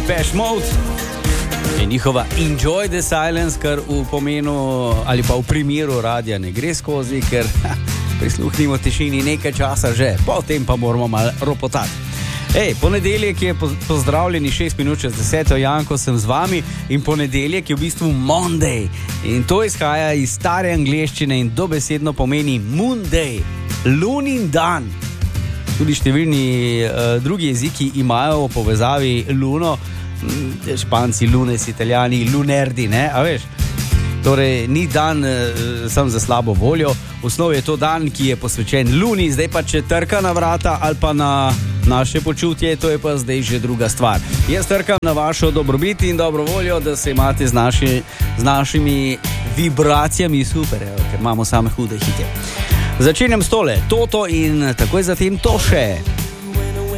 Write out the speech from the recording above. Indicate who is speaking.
Speaker 1: Depeche Mode in njihova Enjoy the Silence, kar v pomenu ali pa v primeru radia ne gre skozi, ker prisluhnimo tišini nekaj časa že, potem pa moramo malo ropotati. Ponedeljek je, pozdravljeni 6 minut čez 10, Janko sem z vami in ponedeljek je v bistvu Monday in to izhaja iz stare angleščine in dobesedno pomeni Moon Day, lunin dan. Tudi številni drugi jeziki imajo v povezavi luno, Španci lunes, Italijani lunerdi, ne, a veš? Torej, ni dan sam za slabo voljo, v osnovi je to dan, ki je posvečen luni, zdaj pa če trka na vrata ali pa na naše počutje, to je pa zdaj že druga stvar. Jaz trkam na vašo dobrobit in dobro voljo, da se imate z našimi vibracijami super, ker imamo same hude hite. Začenjam s tole, Toto in takoj zatem to še.